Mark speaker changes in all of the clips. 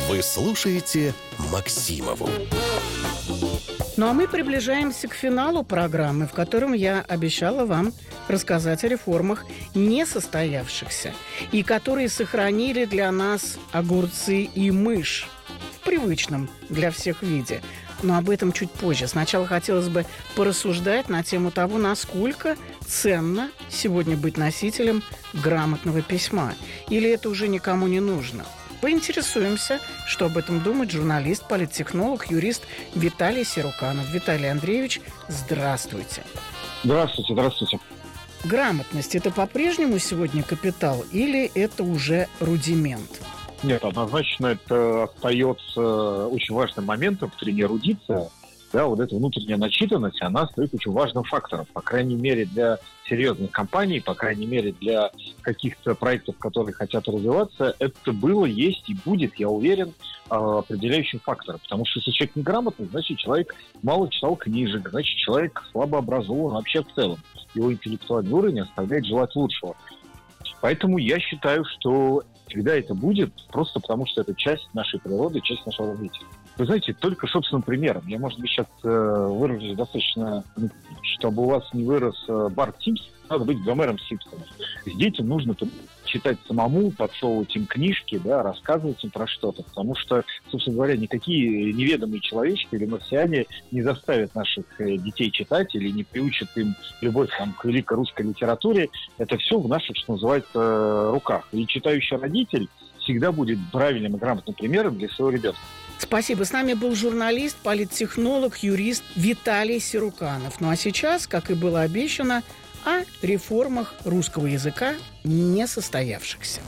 Speaker 1: Вы слушаете Максимову.
Speaker 2: Ну а мы приближаемся к финалу программы, в котором я обещала вам рассказать о реформах не состоявшихся и которые сохранили для нас огурцы и мышь в привычном для всех виде. Но об этом чуть позже. Сначала хотелось бы порассуждать на тему того, насколько ценно сегодня быть носителем грамотного письма. Или это уже никому не нужно. Поинтересуемся, что об этом думает журналист, политтехнолог, юрист Виталий Сируканов. Виталий Андреевич, здравствуйте.
Speaker 3: Здравствуйте, здравствуйте.
Speaker 2: Грамотность – это по-прежнему сегодня капитал или это уже рудимент?
Speaker 3: Нет, однозначно это остается очень важным моментом в среде эрудиции. Да, вот эта внутренняя начитанность, она остается очень важным фактором. По крайней мере, для серьезных компаний, по крайней мере, для каких-то проектов, которые хотят развиваться, это было, есть и будет, я уверен, определяющим фактором. Потому что если человек неграмотный, значит, человек мало читал книжек, значит, человек слабо образован вообще в целом. Его интеллектуальный уровень оставляет желать лучшего. Поэтому я считаю, что всегда это будет, просто потому что это часть нашей природы, часть нашего развития. Вы знаете, только собственным примером. Я, может быть, сейчас выражусь достаточно, чтобы у вас не вырос Барт Симпсон, надо быть Гомером Симпсоном. Детям нужно читать самому, подсовывать им книжки, да, рассказывать им про что-то, потому что, собственно говоря, никакие неведомые человечки или марсиане не заставят наших детей читать или не приучат им любовь к великой русской литературе. Это все в наших, что называется, руках. И читающий родитель всегда будет правильным и грамотным примером для своего ребенка.
Speaker 2: Спасибо. С нами был журналист, политтехнолог, юрист Виталий Сируканов. Ну а сейчас, как и было обещано, о реформах русского языка, не состоявшихся.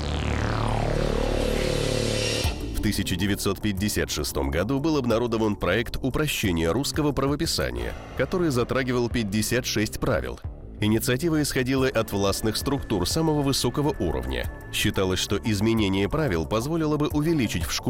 Speaker 1: В 1956 году был обнародован проект упрощения русского правописания, который затрагивал 56 правил. Инициатива исходила от властных структур самого высокого уровня. Считалось, что изменение правил позволило бы увеличить в школе